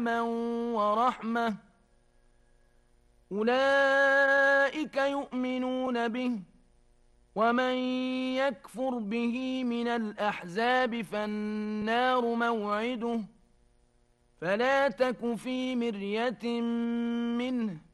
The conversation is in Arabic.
ورحمة أولئك يؤمنون به ومن يكفر به من الأحزاب فالنار موعده فلا تك في مرية منه